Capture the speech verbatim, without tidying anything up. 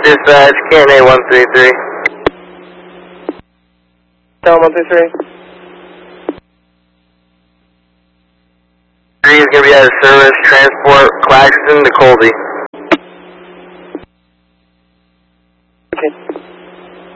Dispatch, K N A one three three. Tell one three three. Three is going to be out of service, transport Claxton to Colby.